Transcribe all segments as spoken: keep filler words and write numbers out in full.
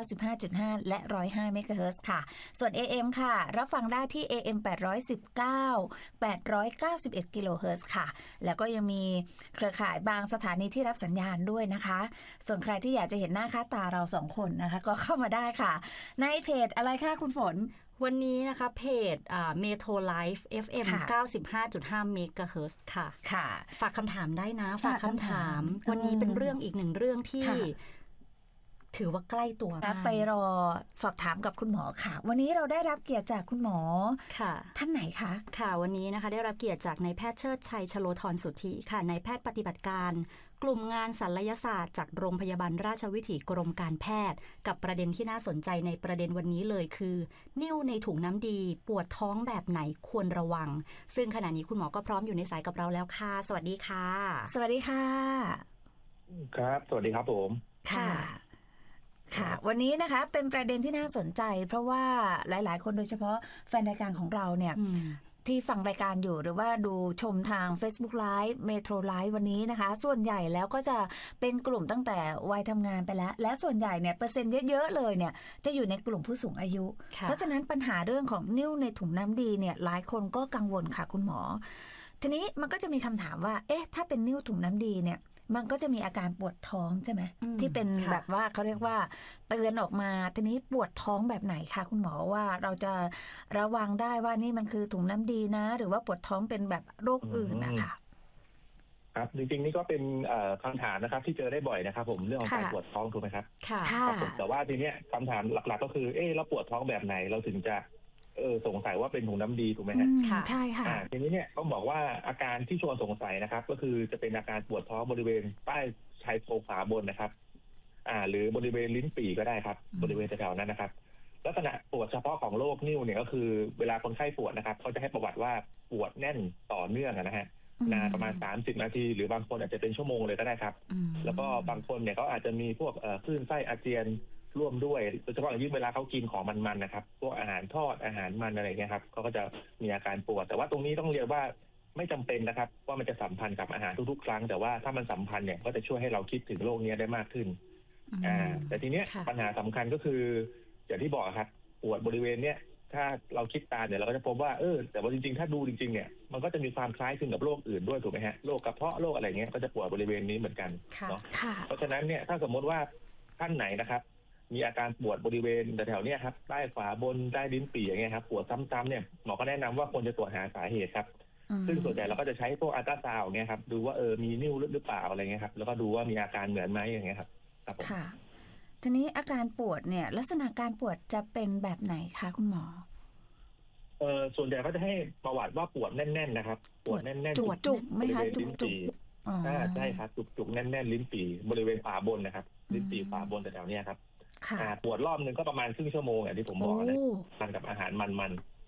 สิบห้าจุดห้า และ หนึ่งร้อยห้า เมกะเฮิรตซ์ค่ะส่วน เอ เอ็ม ค่ะรับฟังได้ที่ เอ เอ็ม แปดร้อยสิบเก้า แปดร้อยเก้าสิบเอ็ด กิโลเฮิรตซ์ค่ะแล้วก็ยังมีเครือข่ายบางสถานีที่รับสัญญาณด้วยนะคะส่วนใครที่อยากจะเห็นหน้าค่าตาเราสองคนนะคะก็เข้ามาได้ค่ะในเพจอะไรคะคุณฝนวันนี้นะคะเพจอ่า Metro Life เอฟ เอ็ม เก้าสิบห้าจุดห้า เมกะเฮิรตซ์ค่ะค่ะฝากคำถามได้นะฝากคำถามวันนี้เป็นเรื่องอีกหนึ่งเรื่องที่ถือว่าใกล้ตัวมากไปรอสอบถามกับคุณหมอค่ะวันนี้เราได้รับเกียรติจากคุณหมอค่ะท่านไหนคะค่ะวันนี้นะคะได้รับเกียรติจากนายแพทย์เชิดชัยชโลธรสุทธิค่ะนายแพทย์ปฏิบัติการกลุ่มงานศัลยศาสตร์จากโรงพยาบาลราชวิถีกรมการแพทย์กับประเด็นที่น่าสนใจในประเด็นวันนี้เลยคือนิ่วในถุงน้ำดีปวดท้องแบบไหนควรระวังซึ่งขณะนี้คุณหมอก็พร้อมอยู่ในสายกับเราแล้วค่ะสวัสดีค่ะสวัสดีค่ะครับสวัสดีครับผมค่ะค่ะวันนี้นะคะเป็นประเด็นที่น่าสนใจเพราะว่าหลายๆคนโดยเฉพาะแฟนรายการของเราเนี่ยที่ฟังรายการอยู่หรือว่าดูชมทาง Facebook Live Metro Live วันนี้นะคะส่วนใหญ่แล้วก็จะเป็นกลุ่มตั้งแต่วัยทำงานไปแล้วและส่วนใหญ่เนี่ยเปอร์เซ็นต์เยอะๆเลยเนี่ยจะอยู่ในกลุ่มผู้สูงอายุเพราะฉะนั้นปัญหาเรื่องของนิ่วในถุงน้ำดีเนี่ยหลายคนก็กังวลค่ะคุณหมอทีนี้มันก็จะมีคำถามว่าเอ๊ะถ้าเป็นนิ่วถุงน้ำดีเนี่ยมันก็จะมีอาการปวดท้องใช่ไหมที่เป็นแบบว่าเขาเรียกว่าเตือนออกมาทีนี้ปวดท้องแบบไหนคะคุณหมอว่าเราจะระวังได้ว่านี่มันคือถุงน้ำดีนะหรือว่าปวดท้องเป็นแบบโรคอื่นนะคะครับจริงๆนี่ก็เป็นคำถามนะครับที่เจอได้บ่อยนะครับผมเรื่องของการปวดท้องถูกไหมครับค่ะแต่ว่าทีเนี้ยคำถามหลักๆก็คือเออเราปวดท้องแบบไหนเราถึงจะเออสงสัยว่าเป็นถุงน้ำดีถูกไหมฮะใช่ค่ะทีนี้เนี่ยต้องบอกว่าอาการที่ชวนสงสัยนะครับก็คือจะเป็นอาการปวดท้องบริเวณใต้ชายโครงขวาบนนะครับอ่าหรือบริเวณลิ้นปี่ก็ได้ครับบริเวณแถวๆนั้นนะครับลักษณะปวดเฉพาะของโรคนิ่วเนี่ยก็คือเวลาคนไข้ปวดนะครับเขาจะให้ประวัติว่าปวดแน่นต่อเนื่องนะฮะนานประมาณสามสิบนาทีหรือบางคนอาจจะเป็นชั่วโมงเลยก็ได้ครับแล้วก็บางคนเนี่ยเขาอาจจะมีพวกเอ่อคลื่นไส้อาเจียนร่วมด้วยโดยเฉพาะอย่างยิ่งเวลาเขากินของมันๆนะครับพวกอาหารทอดอาหารมันอะไรเงี้ยครับเขาก็จะมีอาการปวดแต่ว่าตรงนี้ต้องเรียกว่าไม่จำเป็นนะครับว่ามันจะสัมพันธ์กับอาหารทุกๆครั้งแต่ว่าถ้ามันสัมพันธ์เนี่ยก็จะช่วยให้เราคิดถึงโรคนี้ได้มากขึ้นอ่าแต่ทีเนี้ยปัญหาสำคัญก็คืออย่างที่บอกครับปวดบริเวณเนี้ยถ้าเราคิดตามเนี่ยเราก็จะพบว่าเออแต่ว่าจริงๆถ้าดูจริงๆเนี่ยมันก็จะมีความคล้ายคลึงกับโรคอื่นด้วยถูกไหมฮะโรคกระเพาะโรคอะไรเงี้ยก็จะปวดบริเวณนี้เหมือนกันเนาะเพราะฉะนั้นเนี่ยถ้าสมมติว่าท่านไหนนะครับมีอาการปวดบริเวณแถวๆนี้ครับใต้ขวาบนใต้ลิ้นปี่อย่างเงี้ยครับปวดซ้ำๆเนี่ยหมอก็แนะนำว่าควรจะตรวจหาสาเหตุครับซึ่งส่วนใหญ่เราก็จะใช้พวกอัลตราซาวด์เงี้ยครับดูว่าเออมีนิ่วหรือเปล่าอะไรเงี้ยครับแล้วก็ดูว่ามีอาการเหมือนไหมอย่างเงี้ยครับครับผมค่ะทีนี้อาการปวดเนี่ยลักษณะการปวดจะเป็นแบบไหนคะคุณหมอเออส่วนใหญ่ก็จะให้ประวัติว่าปวดแน่นๆนะครับปวดแน่นๆจุกๆไหมคะจุกๆอ่าใช่ครับจุกๆแน่นๆลิ้นปี่บริเวณขวาบนนะครับลิ้นปี่ขวาบนแถวๆนี้ครับปวดรอบนึงก็ประมาณครึ่งชั่วโมงอย่างที่ผมบอกนะทานกับอาหารมัน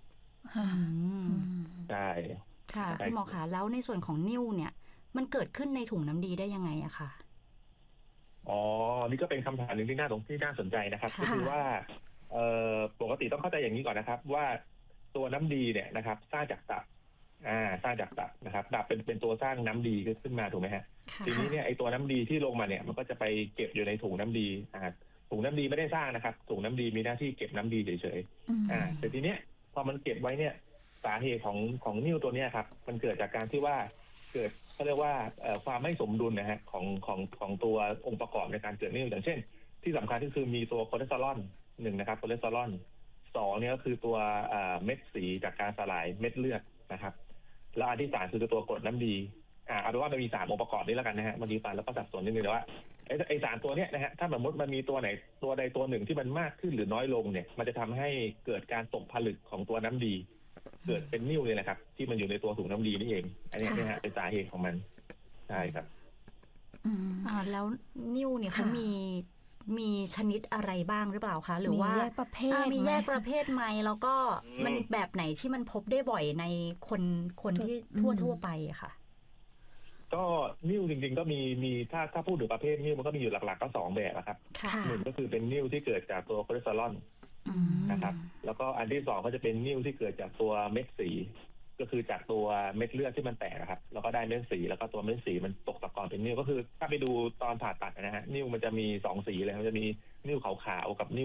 ๆใช่ค่ะคุณหมอคะแล้วในส่วนของนิ่วเนี่ยมันเกิดขึ้นในถุงน้ำดีได้ยังไงอะคะอ๋อนี่ก็เป็นคำถามหนึ่งที่น่าสนที่น่าสนใจนะครับก็คือว่าเอ่อปกติต้องเข้าใจอย่างนี้ก่อนนะครับว่าตัวน้ำดีเนี่ยนะครับสร้างจากตับอ่าสร้างจากตับนะครับตับเป็นเป็นตัวสร้างน้ำดีขึ้นมาถูกไหมฮะทีนี้เนี่ยไอตัวน้ำดีที่ลงมาเนี่ยมันก็จะไปเก็บอยู่ในถุงน้ำดีอ่าถุงน้ำดีไม่ได้สร้างนะครับถุงน้ำดีมีหน้าที่เก็บน้ำดีเฉยๆอ่าแต่ทีเนี้ยพอมันเก็บไว้เนี่ยสาเหตุของของนิ่วตัวเนี้ยครับมันเกิดจากการที่ว่าเกิดเขาเรียกว่าความไม่สมดุลนะฮะของของของตัวองค์ประกอบในการเกิดนิ่วอย่างเช่นที่สำคัญก็คือมีตัวคอเลสเตอรอลหนึ่งนะครับคอเลสเตอรอลสองเนี่ยก็คือตัวเม็ดสีจากการสลายเม็ดเลือดนะครับแล้วอันที่สามคือตัวกรดน้ำดีอ่าเอาเป็นว่ามันมีสามองค์ประกอบนี้แล้วกันนะฮะบางทีฟังแล้วก็สับสนนิดนึงแต่ว่าไอ้ไอ้สารตัวเนี้ยนะฮะถ้าสมมติมันมีตัวไหนตัวใดตัวหนึ่งที่มันมากขึ้นหรือน้อยลงเนี่ยมันจะทำให้เกิดการตกผลึกของตัวน้ำดีเกิดเป็นนิ่วเลยนะครับที่มันอยู่ในตัวถุงน้ำดีนี่เองอันนี้นะฮะเป็นสาเหตุของมันใช่ครับอ่าแล้วนิ่วเนี่ยเขามีมีชนิดอะไรบ้างหรือเปล่าคะหรือว่ามีแยกประเภทมีแยกประเภทไหมแล้วก็มันแบบไหนที่มันพบได้บ่อยในคนคนที่ทั่วทั่วไปอะค่ะก็นิ่วจริงๆก็มีมีถ้าถ้าพูดถึงประเภทนิ่วมันก็มีอยู่หลักๆก็สองแบบนะครับหนึ่งก็คือเป็นนิ่วที่เกิดจากตัวคอเลสเตอรอลนะครับแล้วก็อันที่สองก็จะเป็นนิ่วที่เกิดจากตัวเม็ดสีก็คือจากตัวเม็ดเลือดที่มันแตกครับแล้วก็ได้เม็ดสีแล้วก็ตัวเม็ดสีมันตกตะกอนเป็นนิ่วก็คือถ้าไปดูตอนผ่าตัดนะฮะนิ่วมันจะมีสองสีเลยมันจะมีนิ่วขาวๆกับนิ่ว